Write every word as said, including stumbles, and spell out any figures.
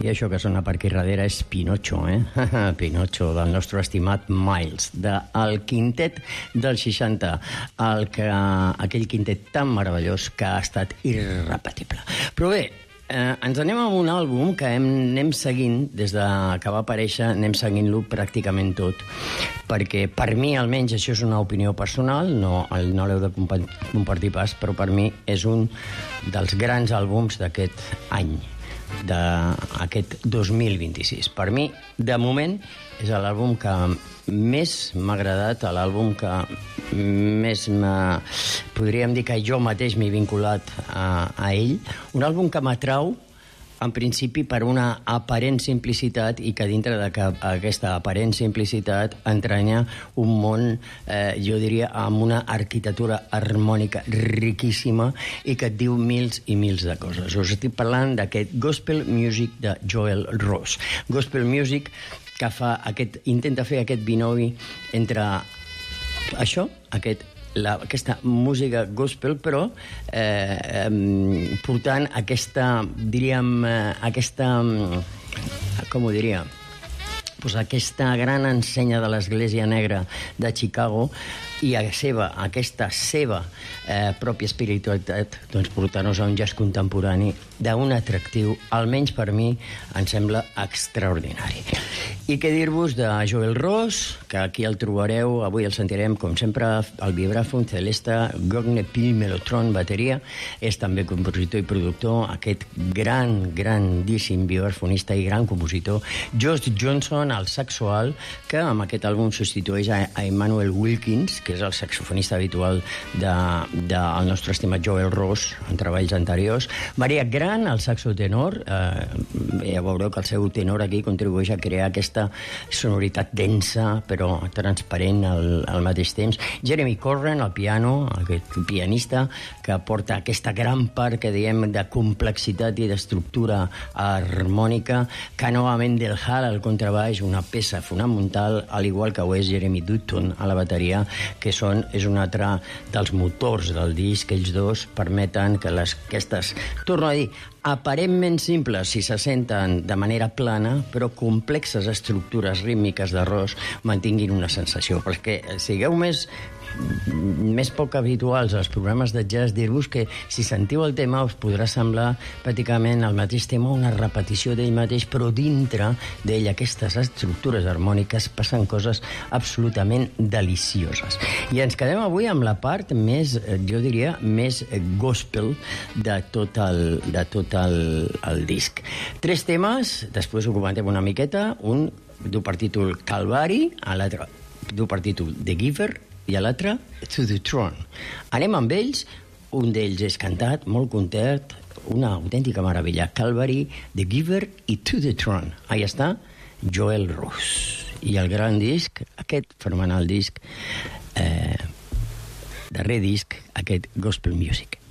I això que sona per aquí darrere és Pinocho, eh? Pinocho, del nostre estimat Miles, del quintet del seixanta, el que, aquell quintet tan meravellós que ha estat irrepetible. Però bé, eh, ens anem a un àlbum que hem, anem seguint, des de que va aparèixer, anem seguint-lo pràcticament tot, perquè per mi, almenys, això és una opinió personal, no, no l'heu de compartir pas, però per mi és un dels grans àlbums d'aquest any, d'aquest dos mil vint-i-sis. Per mi, de moment, és l'àlbum que més m'ha agradat, l'àlbum que més m'ha... podríem dir que jo mateix m'he vinculat a, a ell. Un àlbum que m'atrau, en principi, per una aparent simplicitat i que dintre d'aquesta aparent simplicitat entranya un món, eh, jo diria, amb una arquitectura harmònica riquíssima i que et diu mils i mils de coses. Us estic parlant d'aquest Gospel Music de Joel Ross. Gospel Music que fa aquest, intenta fer aquest binomi entre això, aquest La, aquesta música gospel, però eh, eh, portant aquesta, diríem, eh, aquesta, com ho diria, pues aquesta gran ensenya de l'Església Negra de Chicago i a seva, aquesta seva eh, pròpia espiritualitat, doncs portant-nos a un jazz contemporani d'un atractiu, almenys per mi, em sembla extraordinari. I què dir-vos de Joel Ross, que aquí el trobareu, avui el sentirem, com sempre, al vibràfon, celesta, Gogne Pil Melotron, bateria, és també compositor i productor, aquest gran, grandíssim vibrafonista i gran compositor, Josh Johnson, el saxoal, que amb aquest àlbum substitueix a, a Emmanuel Wilkins, que és el saxofonista habitual del de, de nostre estimat Joel Ross en treballs anteriors. Maria Gran, el saxo tenor, eh, ja veureu que el seu tenor aquí contribueix a crear aquesta sonoritat densa però transparent al, al mateix temps. Jeremy Corren, el piano, aquest pianista que porta aquesta gran part que diem de complexitat i d'estructura harmònica. Canoa Mendelhall, al contrabaix, una peça fonamental, al igual que ho és Jeremy Dutton a la bateria, que són, és un altre dels motors del disc. Ells dos permeten que les, aquestes, torno a dir, aparentment simples, si se senten de manera plana, però complexes estructures rítmiques de Ross mantinguin una sensació. Perquè sigueu més més poc habituals als programes de jazz, dir-vos que si sentiu el tema us podrà semblar pràcticament el mateix tema, una repetició d'ell mateix, però dintre d'ell aquestes estructures harmòniques passen coses absolutament delicioses. I ens quedem avui amb la part més, jo diria, més gospel de tot el, de tot el, el disc. Tres temes, després ho comentem una miqueta, un du per títol Calvari, l'altre du per títol The Giver, i a l'altre, To the Throne. Anem amb ells, un d'ells és cantat, molt content, una autèntica meravella, Calvary, The Giver i To the Throne. Ahí està, Joel Ross. I el gran disc, aquest fenomenal disc, eh, darrer disc, aquest Gospel Music.